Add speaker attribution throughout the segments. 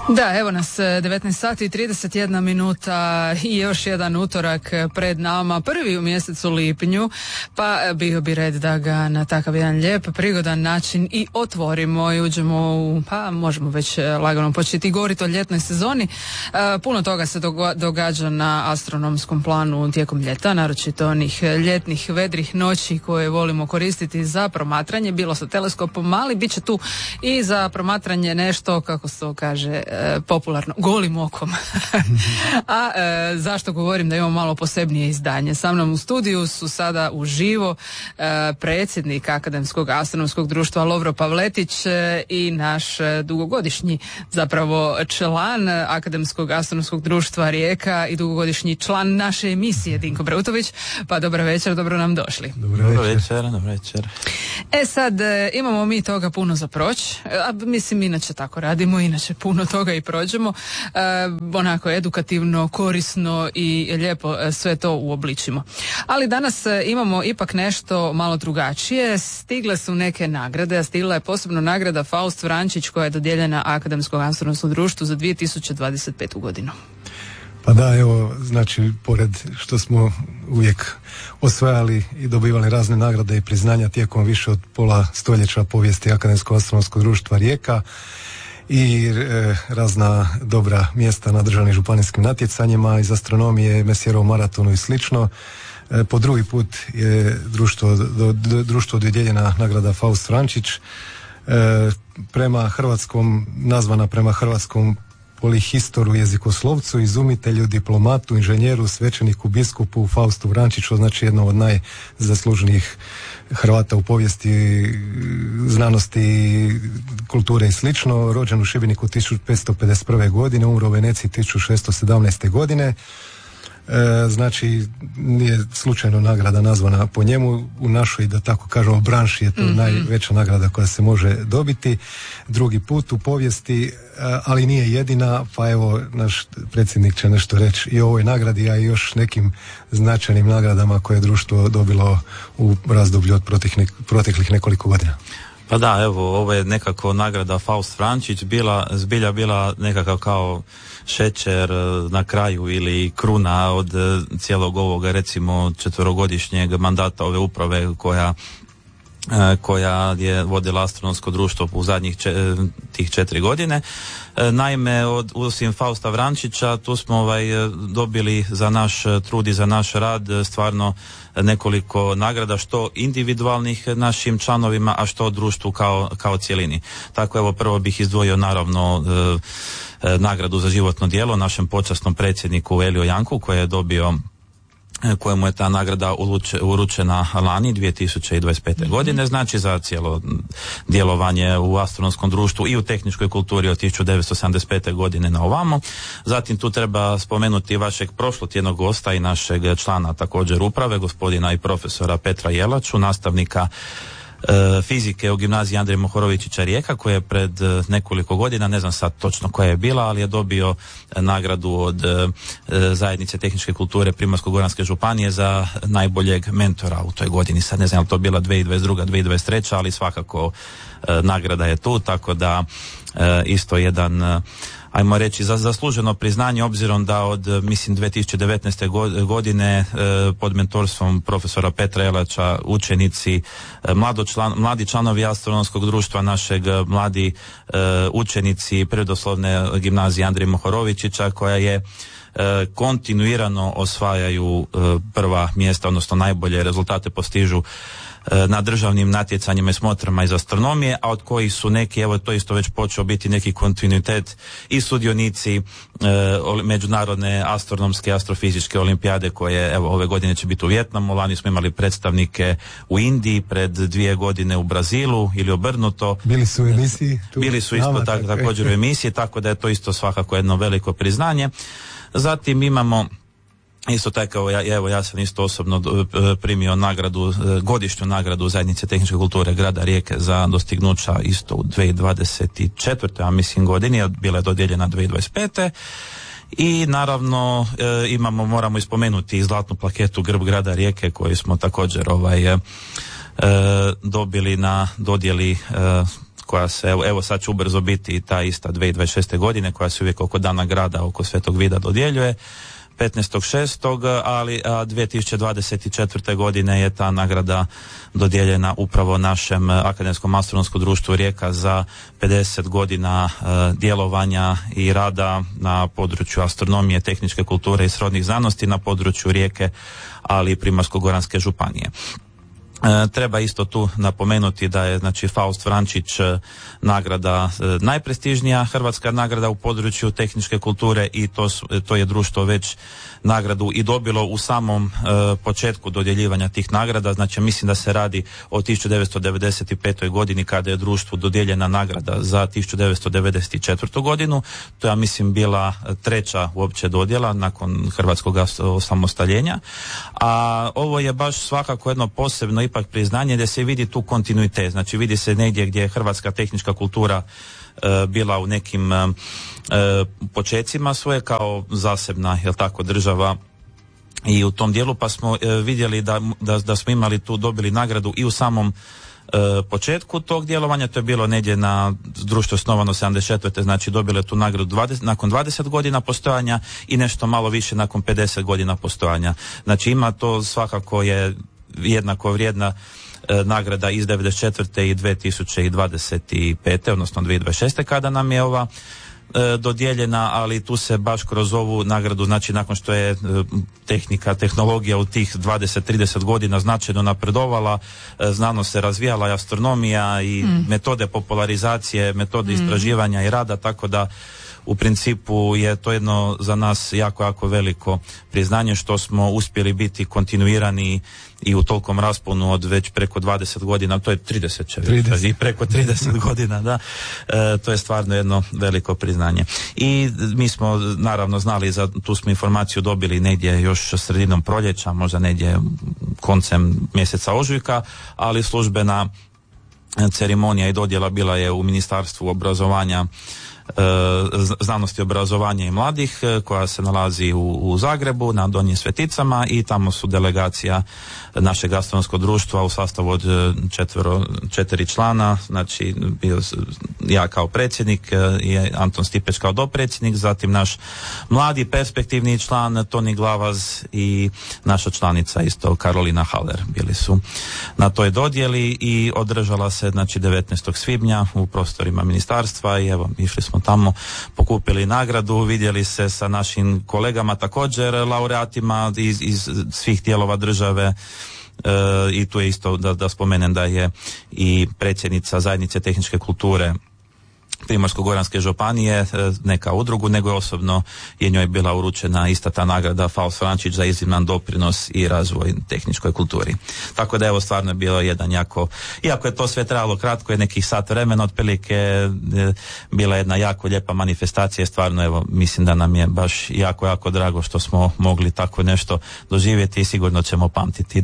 Speaker 1: Da, evo nas 19 sati i 31 minuta i još jedan utorak pred nama, prvi u mjesecu lipnju, pa bio bi red da ga na takav jedan lijep, prigodan način i otvorimo i uđemo u, pa možemo već lagano početi govoriti o ljetnoj sezoni. Puno toga se događa na astronomskom planu tijekom ljeta, naročito onih ljetnih vedrih noći koje volimo koristiti za promatranje, bilo sa teleskopom, ali bit će tu i za promatranje nešto, kako se to kaže, popularno, golim okom. A zašto govorim da imamo malo posebnije izdanje? Sa mnom u studiju su sada uživo predsjednik Akademskog astronomskog društva Lovro Pavletić i naš dugogodišnji zapravo član Akademskog astronomskog društva Rijeka i dugogodišnji član naše emisije Dinko Brautović. Pa dobar večer, dobro nam došli.
Speaker 2: Dobro večer.
Speaker 1: E sad, imamo mi toga puno za proći, a mislim inače tako radimo, inače puno toga i prođemo, onako edukativno, korisno i lijepo sve to uobličimo. Ali danas imamo ipak nešto malo drugačije. Stigle su neke nagrade, a stigla je posebno nagrada Faust Vrančić koja je dodijeljena Akademskom astronomskom društvu za 2025. godinu.
Speaker 2: Pa da, evo, znači, pored što smo uvijek osvajali i dobivali razne nagrade i priznanja tijekom više od pola stoljeća povijesti Akademskog astronomskog društva Rijeka i razna dobra mjesta na državnim županijskim natjecanjima iz astronomije, Messierov maratonu i slično. Po drugi put je društvo dodijeljena nagrada Faust Vrančić, nazvana prema hrvatskom polihistoru, jezikoslovcu, izumitelju, diplomatu, inženjeru, svećeniku, biskupu Faustu Vrančiću, znači jednom od najzaslužnijih Hrvata u povijesti znanosti, kulture i slično. Rođen u Šibeniku 1551. godine, umro u Veneciji 1617. godine. Znači, nije slučajno nagrada nazvana po njemu. U našoj, da tako kažemo, branši je to najveća nagrada koja se može dobiti. Drugi put u povijesti, ali nije jedina, pa evo, naš predsjednik će nešto reći i o ovoj nagradi, a i još nekim značajnim nagradama koje je društvo dobilo u razdoblju od proteklih nekoliko godina.
Speaker 3: Pa da, evo, ovo je nekako nagrada Faust Vrančić zbilja bila nekakav kao šećer na kraju ili kruna od cijelog ovoga, recimo, 4-godišnjeg mandata ove uprave koja je vodila astronomsko društvo u zadnjih tih 4 godine. Naime, osim Fausta Vrančića tu smo dobili za naš trud i za naš rad stvarno nekoliko nagrada, što individualnih našim članovima, a što društvu kao cjelini. Tako, evo, prvo bih izdvojio naravno nagradu za životno djelo našem počasnom predsjedniku Eliju Janku, koji je dobio, kojemu je ta nagrada uručena lani 2025. godine, znači za cijelo djelovanje u astronomskom društvu i u tehničkoj kulturi od 1975. godine na ovamo. Zatim tu treba spomenuti vašeg prošlotjednog gosta i našeg člana također uprave, gospodina i profesora Petra Jelaču, nastavnika fizike u gimnaziji Andrije Mohorovičića Rijeka, koji je pred nekoliko godina, ne znam sad točno koja je bila, ali je dobio nagradu od Zajednice tehničke kulture Primorsko-goranske županije za najboljeg mentora u toj godini. Sad ne znam je li to bila 2022. 2023. ali svakako nagrada je tu, tako da isto jedan, ajmo reći, zasluženo priznanje, obzirom da od, mislim, 2019. godine pod mentorstvom profesora Petra Jelača učenici, mladi članovi astronomskog društva našeg, mladi učenici Prirodoslovne gimnazije Andrije Mohorovičića, koja je kontinuirano osvajaju prva mjesta, odnosno najbolje rezultate postižu na državnim natjecanjima i smotrama iz astronomije, a od kojih su neki, evo to isto već počeo biti neki kontinuitet, i sudionici međunarodne astronomske, astrofizičke olimpijade koje, evo, ove godine će biti u Vijetnamu. Lani smo imali predstavnike u Indiji, pred 2 godine u Brazilu ili obrnuto.
Speaker 2: Bili su u emisiji tu.
Speaker 3: Bili su isto također u emisiji, tako da je to isto svakako jedno veliko priznanje. Zatim imamo isto tako, evo, ja sam isto osobno primio nagradu, godišnju nagradu Zajednice tehničke kulture grada Rijeke za dostignuća isto u 2024. a mislim godini, bila je dodijeljena 2025. I naravno moramo ispomenuti zlatnu plaketu Grb grada Rijeke koju smo također dobili na dodjeli koja se, evo sad će ubrzo biti ta ista 2026. godine, koja se uvijek oko Dana grada, oko Svetog Vida dodjeljuje, 15.6., ali 2024. godine je ta nagrada dodijeljena upravo našem Akademskom astronomskom društvu Rijeka za 50 godina djelovanja i rada na području astronomije, tehničke kulture i srodnih znanosti na području Rijeke, ali i Primorsko-goranske županije. Treba isto tu napomenuti da je znači Faust Vrančić nagrada najprestižnija hrvatska nagrada u području tehničke kulture i to je društvo već nagradu i dobilo u samom početku dodjeljivanja tih nagrada. Znači mislim da se radi o 1995. godini kada je društvu dodijeljena nagrada za 1994. godinu. To je, ja mislim, bila treća uopće dodjela nakon hrvatskog osamostaljenja. A ovo je baš svakako jedno posebno ipak priznanje gdje se vidi tu kontinuitet. Znači vidi se negdje gdje je hrvatska tehnička kultura bila u nekim počecima svoje kao zasebna, jel tako, država i u tom dijelu, pa smo vidjeli da smo imali tu, dobili nagradu i u samom početku tog djelovanja. To je bilo negdje na društvo osnovano 74. znači dobile tu nagradu nakon 20 godina postojanja i nešto malo više nakon 50 godina postojanja. Znači ima to, svakako je jednako vrijedna nagrada iz 94. i 2025. odnosno 2026. kada nam je ova dodijeljena, ali tu se baš kroz ovu nagradu, znači nakon što je tehnologija u tih 20-30 godina značajno napredovala, znanost se razvijala i astronomija i metode popularizacije, metode istraživanja i rada, tako da u principu je to jedno za nas jako veliko priznanje što smo uspjeli biti kontinuirani i u tolkom rasponu od već preko 20 godina, to je 30 i preko 30 godina, da. To je stvarno jedno veliko priznanje. I mi smo naravno znali, tu smo informaciju dobili negdje još sredinom proljeća, možda negdje koncem mjeseca ožujka, ali službena ceremonija i dodjela bila je u Ministarstvu obrazovanja, znanosti, obrazovanja i mladih, koja se nalazi u Zagrebu na Donjim Sveticama, i tamo su delegacija našeg astronomskog društva u sastavu od 4 člana, znači bio ja kao predsjednik i Anton Stipeć kao dopredsjednik, zatim naš mladi perspektivni član Toni Glavaz i naša članica isto Karolina Haller bili su na toj dodjeli i održala se znači 19. svibnja u prostorima ministarstva i evo išli smo tamo, pokupili nagradu, vidjeli se sa našim kolegama također laureatima iz svih dijelova države. I tu je isto da spomenem da je i predsjednica zajednice tehničke kulture Primorsko-goranske županije, ne kao udrugu, nego je osobno je njoj bila uručena ista ta nagrada Faust Vrančić za izniman doprinos i razvoj tehničkoj kulturi. Tako da evo stvarno je bilo jedan iako je to sve trajalo kratko, je nekih sat vremena otprilike, bila jedna jako lijepa manifestacija. Stvarno evo mislim da nam je baš jako drago što smo mogli tako nešto doživjeti i sigurno ćemo pamtiti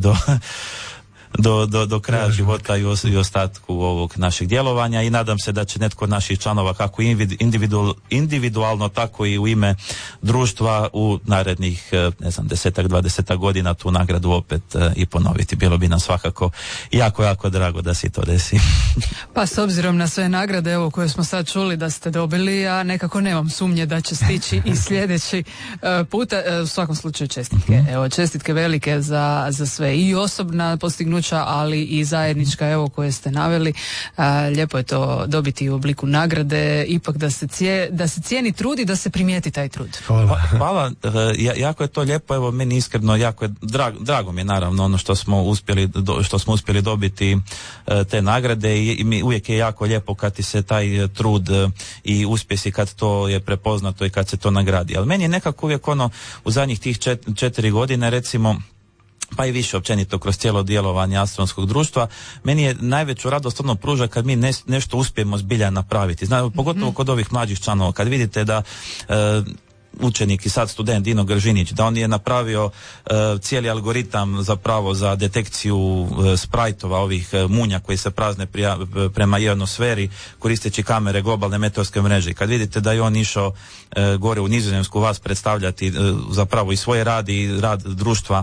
Speaker 3: do kraja života i ostatku ovog našeg djelovanja, i nadam se da će netko od naših članova kako individualno tako i u ime društva u narednih 10-20 godina tu nagradu opet i ponoviti. Bilo bi nam svakako jako drago da se to desi.
Speaker 1: Pa s obzirom na sve nagrade evo koje smo sad čuli da ste dobili, ja nekako nemam sumnje da će stići i sljedeći puta. U svakom slučaju čestitke. Evo, čestitke velike za sve, i osobna postignuća, ali i zajednička, evo, koje ste naveli. Lijepo je to dobiti u obliku nagrade, ipak da se cijeni trud i da se primijeti taj trud.
Speaker 3: Hvala. Jako je to lijepo, evo meni iskreno jako je drago mi je naravno ono što smo uspjeli dobiti te nagrade, i mi uvijek je jako lijepo kad ti se taj trud i uspjesi kad to je prepoznato i kad se to nagradi. Ali meni je nekako uvijek u zadnjih tih 4 godine recimo, pa i više općenito kroz cijelo djelovanje astronomskog društva, meni je najveću radost pruža kad mi nešto uspijemo zbilja napraviti. Pogotovo kod ovih mlađih članova, kad vidite da učenik i sad student Dino Gržinić, da on je napravio cijeli algoritam zapravo za detekciju sprajtova, ovih munja koji se prazne prema ionosferi koristeći kamere globalne meteorske mreže. Kad vidite da je on išao gore u Nizozemsku vas predstavljati zapravo i svoj rad i rad društva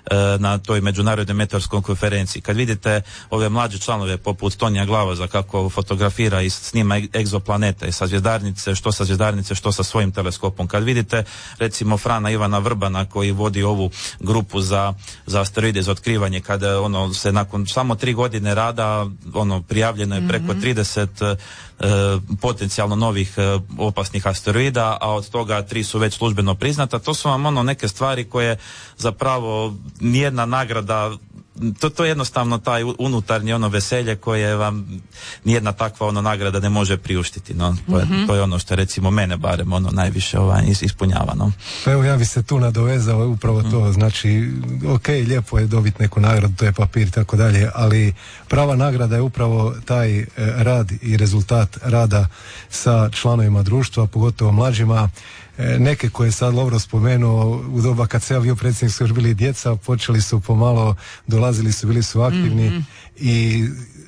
Speaker 3: na toj međunarodnoj meteorskoj konferenciji. Kad vidite ove mlađe članove poput Tonija Glavaza kako fotografira i snima egzoplanete sa zvjezdarnice, što sa svojim teleskopom. Kad vidite recimo Frana Ivana Vrbana koji vodi ovu grupu za asteroide, za otkrivanje, kada se nakon samo 3 godine rada prijavljeno je preko 30 potencijalno novih opasnih asteroida, a od toga 3 su već službeno priznata. To su vam neke stvari koje zapravo nijedna nagrada, to je jednostavno taj unutarnje veselje koje vam nijedna takva nagrada ne može priuštiti. To je ono što recimo mene barem najviše ispunjava.
Speaker 2: Pa evo, ja bi se tu nadovezao upravo to, znači ok, lijepo je dobiti neku nagradu, to je papir i tako dalje, ali prava nagrada je upravo taj rad i rezultat rada sa članovima društva, pogotovo mlađima. Neke koje je sad Lovro spomenuo, u doba kad se ja bio predsjednik su još bili djeca, počeli su pomalo, dolazili su, bili su aktivni i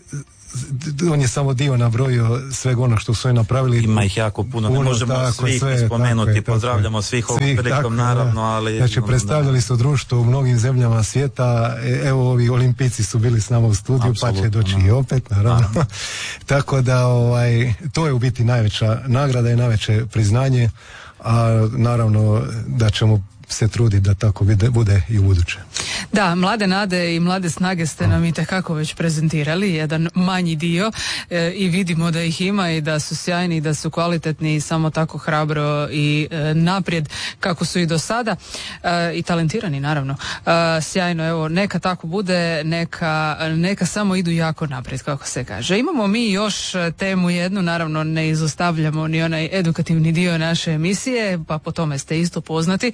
Speaker 2: on je samo dio nabrojio svega ono što su oni napravili.
Speaker 3: Ima ih jako puno, ne možemo svih spomenuti, pozdravljamo svih ovom prilikom, naravno, ali...
Speaker 2: Znači, predstavljali su društvo u mnogim zemljama svijeta, evo ovi olimpijci su bili s nama u studiju, pa će doći i opet, naravno. Tako da, to je u biti najveća nagrada i najveće priznanje, a naravno da ćemo se trudi da tako bude i u buduće.
Speaker 1: Da, mlade nade i mlade snage ste nam itekako već prezentirali, jedan manji dio, i vidimo da ih ima i da su sjajni i da su kvalitetni i samo tako hrabro i naprijed kako su i do sada, i talentirani naravno. Sjajno, evo, neka tako bude, neka samo idu jako naprijed, kako se kaže. Imamo mi još temu jednu, naravno ne izostavljamo ni onaj edukativni dio naše emisije, pa po tome ste isto poznati.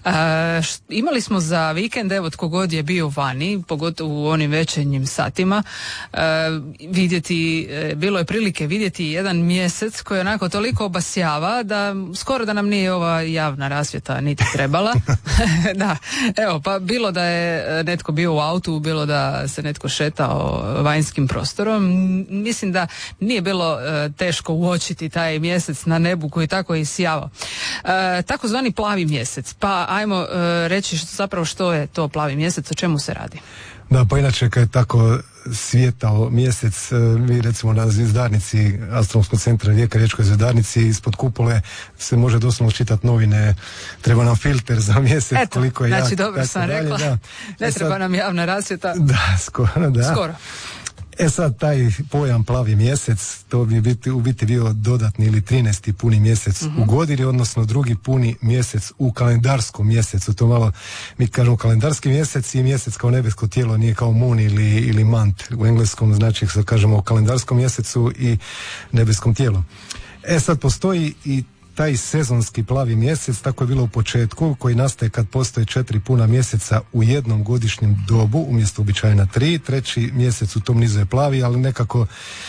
Speaker 1: Imali smo za vikend, evo tko god je bio vani, pogotovo u onim večernjim satima, bilo je prilike vidjeti jedan mjesec koji onako toliko obasjava da skoro da nam nije ova javna rasvjeta niti trebala. Da, evo, pa bilo da je netko bio u autu, bilo da se netko šetao vanjskim prostorom, mislim da nije bilo teško uočiti taj mjesec na nebu koji tako je sjavao. Takozvani plavi mjesec, pa ajmo reći zapravo što je to plavi mjesec, o čemu se radi.
Speaker 2: Da, pa inače kad je tako svijetao mjesec, mi recimo na zvjezdarnici Astronomskog centra Rijeka, Riječkoj zvjezdarnici, ispod kupole se može doslovno čitati novine, treba nam filter za mjesec.
Speaker 1: Eto, koliko je znači dobro sam rekla, da. Ne treba nam javna rasvjeta.
Speaker 2: Da, skoro, da.
Speaker 1: Skoro.
Speaker 2: Sad taj pojam plavi mjesec, to bi u biti bio dodatni ili 13. puni mjesec u godini, odnosno drugi puni mjesec u kalendarskom mjesecu. To malo, mi kažemo kalendarski mjesec i mjesec kao nebesko tijelo, nije kao moon ili month u engleskom, znači se kažemo o kalendarskom mjesecu i nebeskom tijelu. Sad postoji i taj sezonski plavi mjesec, tako je bilo u početku, koji nastaje kad postoje 4 puna mjeseca u jednom godišnjem dobu, umjesto uobičajena 3. Treći mjesec u tom nizu je plavi, ali nekako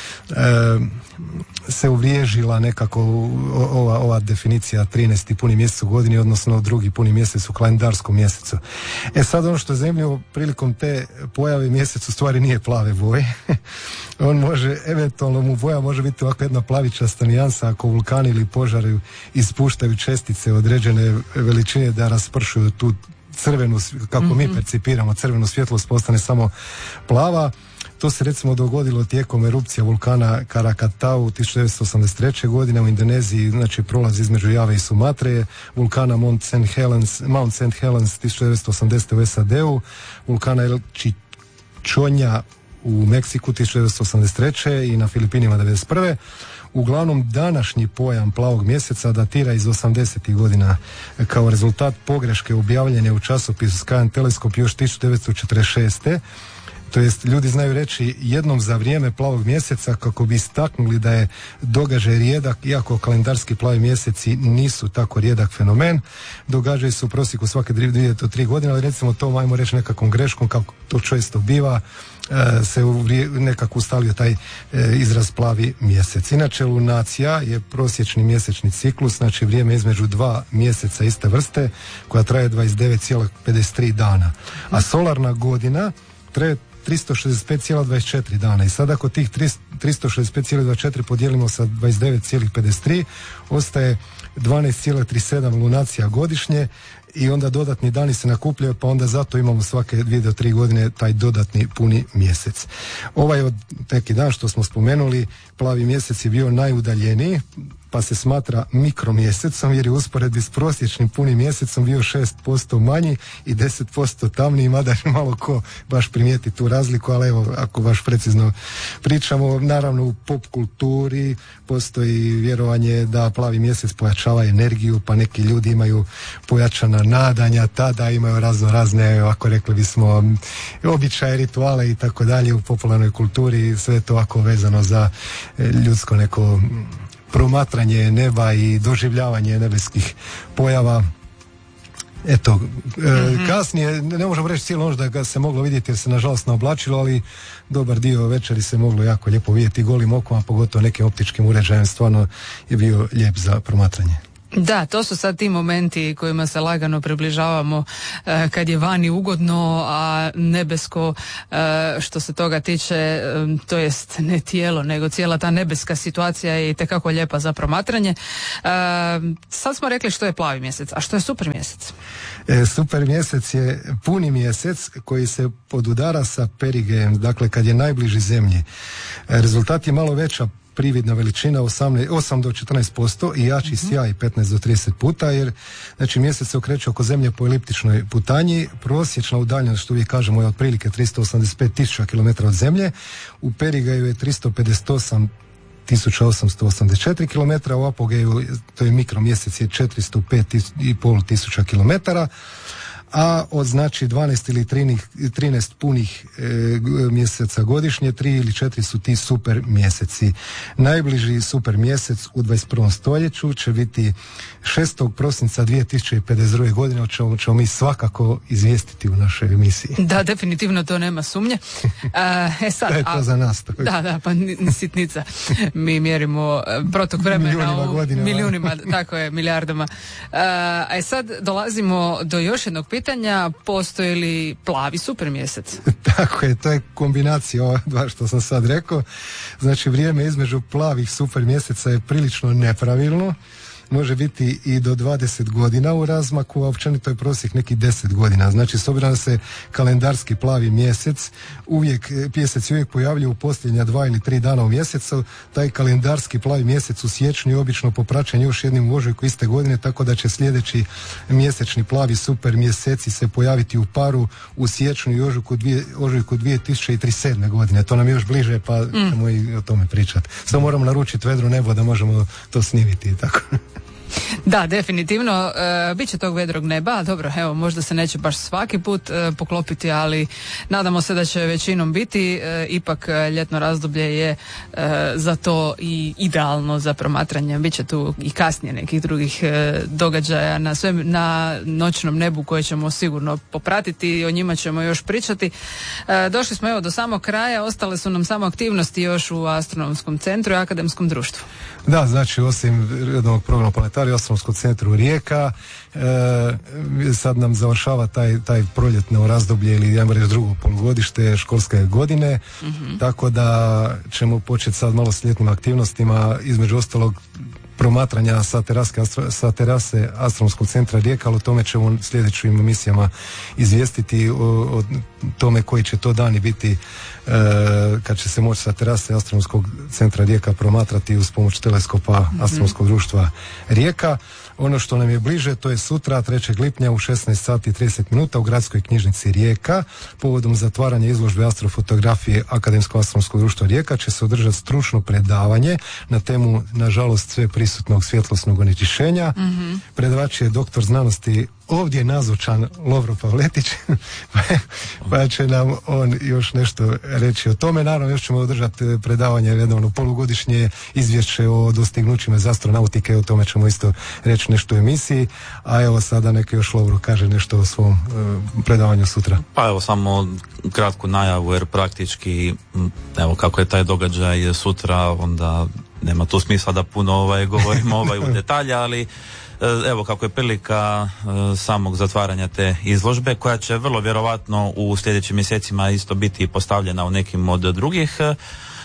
Speaker 2: se uvriježila nekako ova definicija 13. puni mjesec u godini, odnosno drugi puni mjesec u kalendarskom mjesecu. Sad ono što je zanimljivo, prilikom te pojave mjesec u stvari nije plave boje. On može, eventualno mu boja može biti ovako jedna plavičasta nijansa ako vulkani ili požari ispuštaju čestice određene veličine da raspršuju tu crvenu, kako mi percipiramo crvenu svjetlost, postane samo plava. To se recimo dogodilo tijekom erupcija vulkana Krakatau 1983. godine u Indoneziji, znači prolaz između Jave i Sumatre, vulkana Mount St. Helens 1980. u SAD-u, vulkana El Chichonja u Meksiku 1983. i na Filipinima 1991. Uglavnom, današnji pojam plavog mjeseca datira iz 80. godina kao rezultat pogreške objavljene u časopisu Sky Telescope još 1946. To jest, ljudi znaju reći jednom za vrijeme plavog mjeseca kako bi istaknuli da je događaj rijedak, iako kalendarski plavi mjeseci nisu tako rijedak fenomen. Događaju se u prosjeku svake 2 do 3 godine, ali recimo to ajmo reći nekakvom greškom, kako to često biva, se nekako ustalio taj izraz plavi mjesec. Inače, lunacija je prosječni mjesečni ciklus, znači vrijeme između 2 mjeseca iste vrste, koja traje 29,53 dana. A solarna godina traje 365,24 dana. I sad ako tih 365,24 podijelimo sa 29,53 ostaje 12,37 lunacija godišnje i onda dodatni dani se nakupljaju, pa onda zato imamo svake 2 do 3 godine taj dodatni puni mjesec. Ovaj od neki dan što smo spomenuli, plavi mjesec je bio najudaljeniji, pa se smatra mikromjesecom jer je u usporedbi s prosječnim punim mjesecom bio 6% manji i 10% tamniji, mada malo ko baš primijeti tu razliku, ali evo, ako baš precizno pričamo, naravno u pop kulturi postoji vjerovanje da plavi mjesec pojačava energiju, pa neki ljudi imaju pojačana nadanja, tada imaju razne, ako rekli bismo, običaje, rituale i tako dalje u popularnoj kulturi, sve to ovako vezano za ljudsko neko promatranje neba i doživljavanje nebeskih pojava. Eto, kasnije, ne možemo reći cijelu noć da ga se moglo vidjeti jer se nažalost naoblačilo, ali dobar dio večeri se moglo jako lijepo vidjeti golim okom, a pogotovo nekim optičkim uređajem, stvarno je bio lijep za promatranje.
Speaker 1: Da, to su sad ti momenti kojima se lagano približavamo kad je vani ugodno, a nebesko što se toga tiče, to jest ne tijelo, nego cijela ta nebeska situacija je itekako lijepa za promatranje. Sad smo rekli što je plavi mjesec, a što je super mjesec?
Speaker 2: Super mjesec je puni mjesec koji se podudara sa perigejem, dakle kad je najbliži zemlji. Rezultat je malo veća prividna veličina 8 do 14% i jači sjaj 15 do 30 puta, jer znači mjesec se okreće oko zemlje po eliptičnoj putanji, prosječna udaljenost, što uvijek kažemo, je otprilike 385.000 km od zemlje, u perigeju je 358.884 km, u apogeju, to je mikromjesec, je 405.500 km, a od znači 12 ili 13 punih mjeseca godišnje, 3 ili 4 su ti super mjeseci. Najbliži super mjesec u 21. stoljeću će biti 6. prosinca 2052. godine, o čemu ćemo mi svakako izvijestiti u našoj emisiji.
Speaker 1: Da, definitivno to nema sumnje. Sad,
Speaker 2: je to za nas.
Speaker 1: Da, pa sitnica. Mi mjerimo protok vremena milijunima, tako je, milijardama. A sad dolazimo do još jednog pitanja, postoji li plavi super mjesec?
Speaker 2: Tako je, to je kombinacija ova dva što sam sad rekao. Znači vrijeme između plavih super mjeseca je prilično nepravilno. Može biti i do 20 godina u razmaku, a općenito je prosjek nekih 10 godina. Znači, s obzirom da se kalendarski plavi mjesec uvijek pojavljuje u posljednja 2 ili 3 dana u mjesecu, taj kalendarski plavi mjesec u siječnju je obično popraćen još jednim u ožujku iste godine, tako da će sljedeći mjesečni plavi super mjeseci se pojaviti u paru u siječnju i ožujku 2037. godine. To nam je još bliže, pa ćemo i o tome pričati. Samo moramo naručiti vedro nebo da možemo to snimiti i tako.
Speaker 1: Da, definitivno, bit će tog vedrog neba, dobro, evo, možda se neće baš svaki put poklopiti, ali nadamo se da će većinom biti, ipak ljetno razdoblje je za to i idealno za promatranje, bit će tu i kasnije nekih drugih događaja na noćnom nebu koje ćemo sigurno popratiti i o njima ćemo još pričati. Došli smo evo do samog kraja, ostale su nam samo aktivnosti još u Astronomskom centru i Akademskom društvu.
Speaker 2: Da, znači osim redovnog programa Planetari u Astronomskom centru Rijeka, sad nam završava taj proljetno razdoblje ili ja reći drugo polugodište školske godine, tako da ćemo početi sad malo s ljetnim aktivnostima, između ostalog promatranja sa terase Astronomskog centra Rijeka, ali o tome ćemo u sljedećim emisijama izvijestiti o tome koji će to dani biti kad će se moći sa terase Astronomskog centra Rijeka promatrati uz pomoć teleskopa Astronomskog društva Rijeka. Ono što nam je bliže, to je sutra 3. lipnja u 16 sati i 30 minuta u Gradskoj knjižnici Rijeka. Povodom zatvaranja izložbe astrofotografije Akademsko astronomsko društvo Rijeka će se održati stručno predavanje na temu, nažalost, sve prisutnog svjetlosnog onečišćenja. Predavač je doktor znanosti ovdje nazočan Lovro Pavletić, pa će nam on još nešto reći o tome. Naravno, još ćemo održati predavanje redovno polugodišnje izvješće o dostignućima iz astronautike, o tome ćemo isto reći nešto u emisiji, a evo sada neka još Lovro kaže nešto o svom predavanju sutra. Pa
Speaker 3: evo samo kratku najavu, jer praktički evo kako je taj događaj sutra, onda nema tu smisla da puno govorimo u detalje, ali evo kako je prilika samog zatvaranja te izložbe, koja će vrlo vjerojatno u sljedećim mjesecima isto biti postavljena u nekim od drugih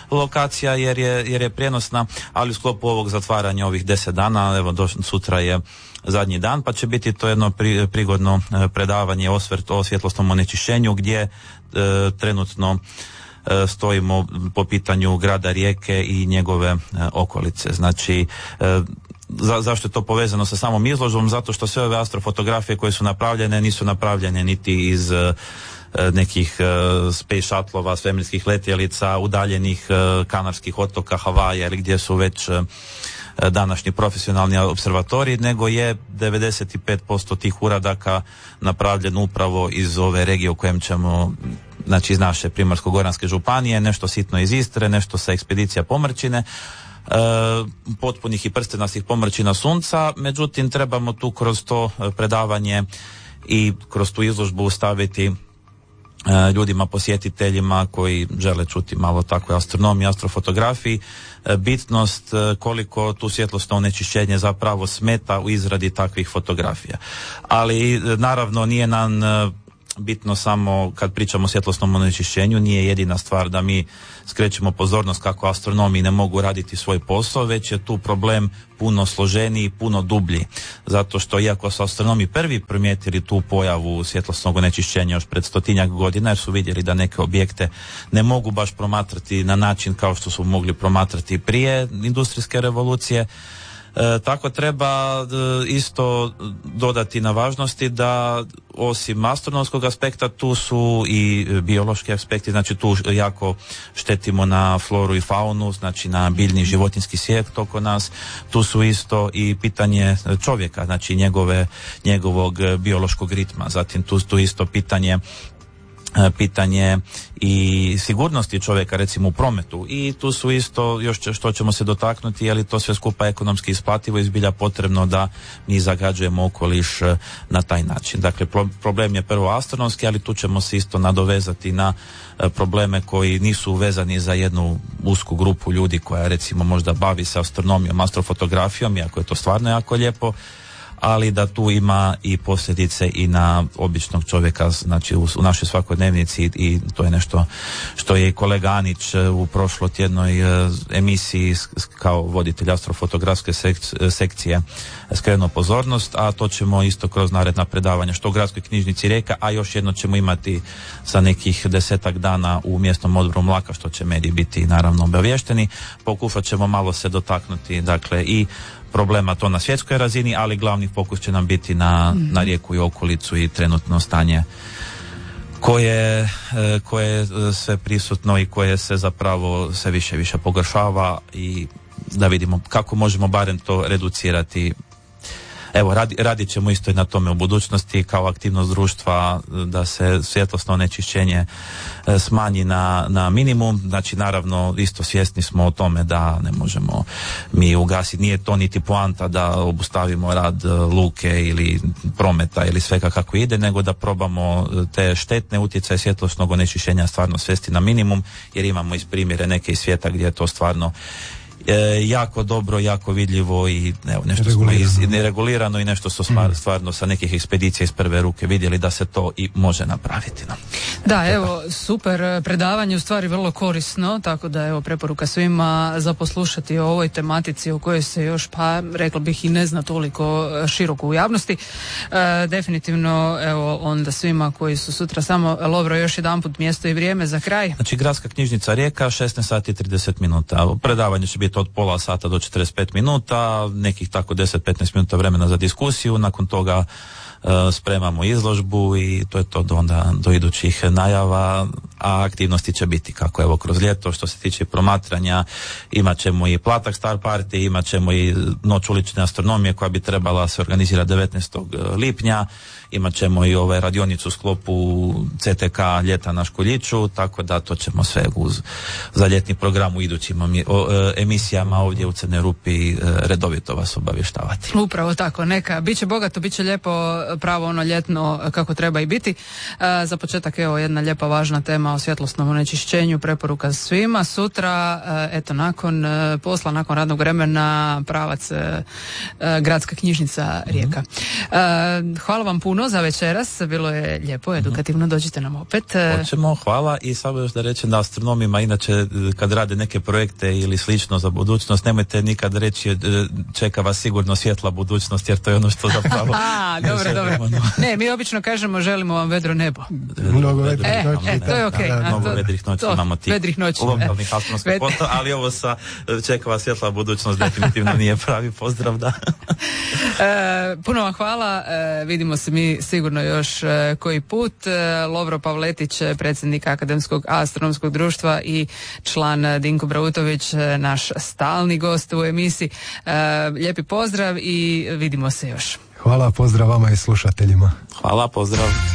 Speaker 3: lokacija jer je prijenosna, ali u sklopu ovog zatvaranja ovih 10 dana, evo sutra je zadnji dan, pa će biti to jedno prigodno predavanje osvrt o svjetlosnom onečišćenju gdje trenutno stojimo po pitanju grada Rijeke i njegove okolice. Znači, zašto je to povezano sa samom izložbom? Zato što sve ove astrofotografije koje su napravljene nisu napravljene niti iz nekih space shuttlova, svemirskih letjelica, udaljenih Kanarskih otoka, Havaja ili gdje su već današnji profesionalni observatoriji, nego je 95% tih uradaka napravljeno upravo iz ove regije u kojem ćemo, znači iz naše Primorsko-goranske županije, nešto sitno iz Istre, nešto sa ekspedicija pomrčine, potpunih i prstenastih pomrčina sunca, međutim trebamo tu kroz to predavanje i kroz tu izložbu staviti ljudima, posjetiteljima koji žele čuti malo takve astronomije, astrofotografiji, bitnost koliko tu svjetlosno onečišćenje zapravo smeta u izradi takvih fotografija. Ali naravno nije nam bitno samo kad pričamo o svjetlosnom onečišćenju, nije jedina stvar da mi skrećemo pozornost kako astronomi ne mogu raditi svoj posao, već je tu problem puno složeniji, puno dublji. Zato što iako su astronomi prvi primijetili tu pojavu svjetlosnog onečišćenja još pred 100-tinjak godina, jer su vidjeli da neke objekte ne mogu baš promatrati na način kao što su mogli promatrati prije industrijske revolucije, tako treba isto dodati na važnosti da osim astronomskog aspekta tu su i biološki aspekti, znači tu jako štetimo na floru i faunu, znači na biljni i životinjski svijet oko nas, tu su isto i pitanje čovjeka, znači njegovog biološkog ritma, zatim tu isto pitanje i sigurnosti čovjeka recimo u prometu i tu su isto još što ćemo se dotaknuti, je li to sve skupa ekonomski isplativo i zbilja potrebno da mi zagađujemo okoliš na taj način. Dakle, problem je prvo astronomski, ali tu ćemo se isto nadovezati na probleme koji nisu vezani za jednu usku grupu ljudi koja recimo možda bavi se astronomijom, astrofotografijom, iako je to stvarno jako lijepo, ali da tu ima i posljedice i na običnog čovjeka, znači u našoj svakodnevnici, i to je nešto što je i kolega Anić u prošlotjednoj emisiji kao voditelj astrofotografske sekcije skrenuo pozornost, a to ćemo isto kroz naredna predavanja što u Gradskoj knjižnici Rijeka, a još jedno ćemo imati za nekih 10-ak dana u mjesnom odboru Mlaka, što će mediji biti naravno obavješteni. Pokušat ćemo malo se dotaknuti, dakle, i problema to na svjetskoj razini, ali glavni fokus će nam biti na Rijeku i okolicu i trenutno stanje koje je sve prisutno i koje se zapravo sve više i više pogoršava, i da vidimo kako možemo barem to reducirati. Evo, radit ćemo isto i na tome u budućnosti kao aktivnost društva da se svjetlosno onečišćenje smanji na minimum. Znači, naravno, isto svjesni smo o tome da ne možemo mi ugasiti, nije to niti poanta da obustavimo rad luke ili prometa ili svega kako ide, nego da probamo te štetne utjecaje svjetlosnog onečišćenja stvarno svesti na minimum, jer imamo iz primjere neke iz svijeta gdje je to stvarno jako dobro, jako vidljivo i evo, nešto smo neregulirano i nešto su stvarno sa nekih ekspedicija iz prve ruke vidjeli da se to i može napraviti. No.
Speaker 1: Da, evo, super predavanje, u stvari vrlo korisno, tako da evo preporuka svima za poslušati o ovoj tematici o kojoj se još, pa rekla bih, i ne zna toliko široko u javnosti. Definitivno, evo, onda svima koji su sutra, samo Lovro, još jedanput mjesto i vrijeme za kraj.
Speaker 3: Znači, Gradska knjižnica Rijeka, 16:30. Predavanje će biti od pola sata do 45 minuta, nekih tako 10-15 minuta vremena za diskusiju, nakon toga spremamo izložbu i to je to do idućih najava, a aktivnosti će biti kako evo kroz ljeto. Što se tiče promatranja, imat ćemo i Platak Star Party, imat ćemo i Noć ulične astronomije koja bi trebala se organizirati 19. lipnja, imat ćemo i radionicu u sklopu CTK ljeta na Školjiću, tako da to ćemo sve za ljetni program u idućim emisijama ovdje u Crnoj Rupi redovito vas obavještavati.
Speaker 1: Upravo tako, neka, bit će bogato, bit će lijepo, pravo ono ljetno kako treba i biti. Za početak, evo, jedna lijepa važna tema o svjetlosnom onečišćenju, preporuka svima. Sutra, eto, nakon posla, nakon radnog vremena, pravac Gradska knjižnica Rijeka. Hvala vam puno za večeras, bilo je lijepo, edukativno, dođite nam opet.
Speaker 3: Hoćemo, hvala, i samo još da rečem da astronomima inače kad rade neke projekte ili slično za budućnost, nemojte nikad reći čeka vas sigurno svjetla budućnost, jer to je ono što zapravo...
Speaker 1: Dobro. Ne, mi obično kažemo želimo vam vedro nebo.
Speaker 2: Mnogo vedrih noći.
Speaker 1: To je okej.
Speaker 3: Mnogo vedrih noći imamo tih lokalnih astronomskih posta, ali ovo sa čeka vas svjetla budućnost definitivno nije pravi pozdrav, da.
Speaker 1: Puno vam hvala, vidimo se mi sigurno još koji put. Lovro Pavletić, predsjednik Akademskog astronomskog društva, i član Dinko Brautović, naš stalni gost u emisiji. Lijepi pozdrav i vidimo se još.
Speaker 2: Hvala, pozdrav vama i slušateljima.
Speaker 3: Hvala, pozdrav.